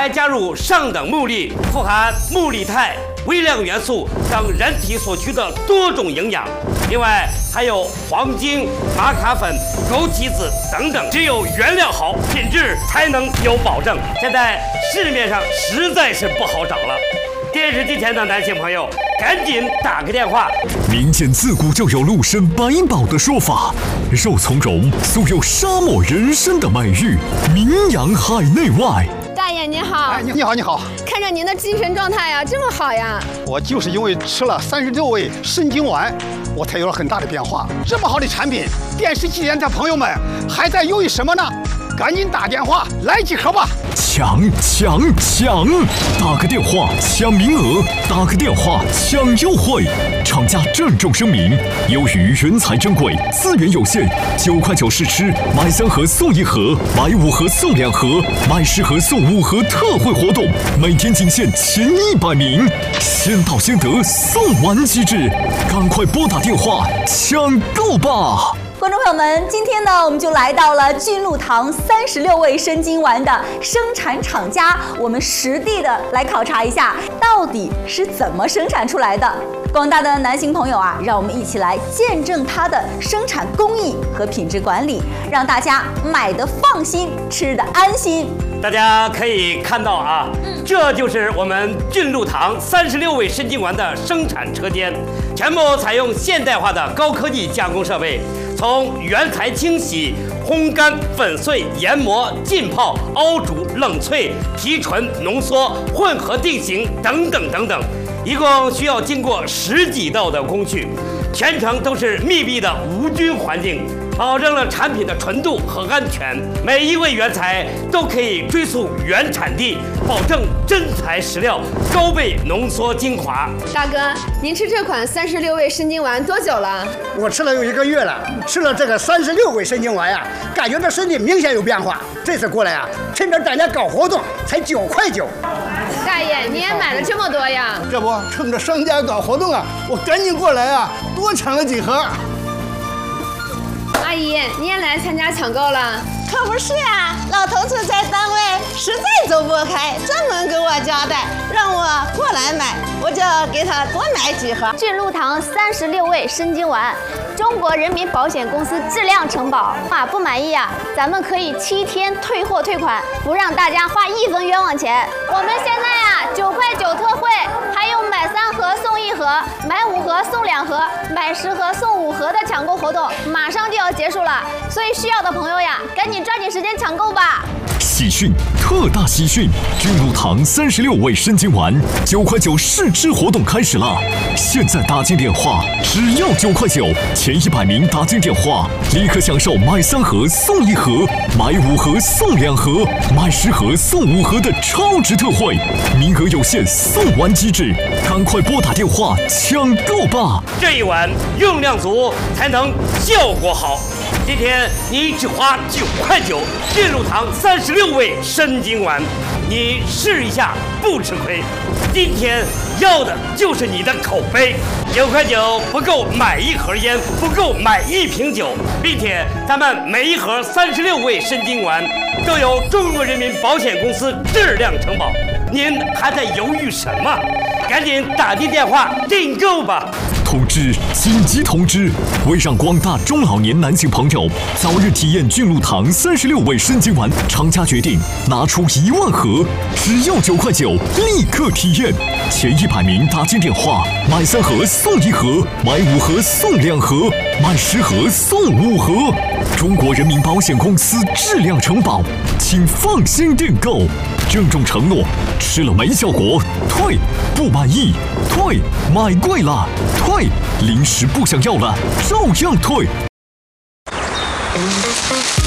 还加入上等木粒，富含木力肽、微量元素等人体所需的多种营养。另外还有黄精、玛卡粉、枸杞子等等，只有原料好，品质才能有保证。现在市面上实在是不好找了。电视机前的男性朋友，赶紧打个电话。 民间自古就有陆参百宝的说法，肉苁蓉素有沙漠人参的美誉，名扬海内外。 大爷您好， 哎，你好，你好。 看着您的精神状态呀，这么好呀。 我就是因为吃了36味参精丸，我才有了很大的变化。这么好的产品，电视机前的朋友们还在犹豫什么呢？赶紧打电话来几盒吧！ 抢！打个电话抢名额，打个电话抢优惠。厂家郑重声明：由于原材珍贵，资源有限，9块9试吃，买3盒送1盒，买5盒送2盒，买10盒送5盒特惠活动，每天仅限前100名，先到先得，送完即止，赶快拨打电话抢购吧！ 观众朋友们，今天呢，我们就来到了俊鹿堂36味参精丸的生产厂家，我们实地的来考察一下，到底是怎么生产出来的。广大的男性朋友啊，让我们一起来见证它的生产工艺和品质管理，让大家买得放心，吃得安心。 大家可以看到啊，这就是我们俊鹿堂36味参精丸的生产车间，全部采用现代化的高科技加工设备，从原材清洗、烘干、粉碎、研磨、浸泡、熬煮、冷萃、提纯、浓缩、混合定型等等等等，一共需要经过10几道的工序，全程都是密闭的无菌环境，保证了产品的纯度和安全。每一味原材都可以追溯原产地，保证真材实料，高倍浓缩精华。 大哥，您吃这款36味参精丸多久了？ 我吃了有1个月了，吃了这个36味参精丸呀，感觉这身体明显有变化。这次过来呀，趁着大家搞活动，才9块9。 大爷，你也买了这么多呀？ 这不，趁着商家搞活动啊，我赶紧过来啊，多抢了几盒。 阿姨，你也来参加抢购了？ 可不是啊，老头子在单位实在走不开，专门给我交代，让我过来买，我就给他多买几盒。 俊鹿堂36味参精丸，中国人民保险公司质量承保。不满意啊，咱们可以7天退货退款，不让大家花1分冤枉钱。我们现在呀，9块9特惠，还有买3盒送1盒，买5盒送2盒，买10盒送5盒的抢购活动，马上就要结束了，所以需要的朋友呀，赶紧抓紧时间抢购吧！ 喜讯，特大喜讯！俊鹿堂36味参精丸9块9试吃活动开始了！现在打进电话，只要9块9，前100名打进电话，立刻享受买3盒送1盒，买5盒送2盒，买10盒送5盒的超值特惠，名额有限，送完即止，赶快拨打电话抢购吧！ 这一碗用量足，才能效果好。今天你只花9块9，俊鹿堂36味参精丸，你试一下不吃亏。今天要的就是你的口碑，9块9不够买1盒烟，不够买1瓶酒，并且咱们每1盒36味参精丸都有中国人民保险公司质量承保。您还在犹豫什么？赶紧打进电话订购吧！ 通知！紧急通知！为让广大中老年男性朋友早日体验俊鹿堂36味参精丸，厂家决定拿出1万盒，只要9块9，立刻体验。前100名打进电话，买3盒送1盒，买5盒送2盒，买10盒送5盒。中国人民保险公司质量承保，请放心订购。郑重承诺，吃了没效果退，不满意退，买贵了退，零食不想要了照样退。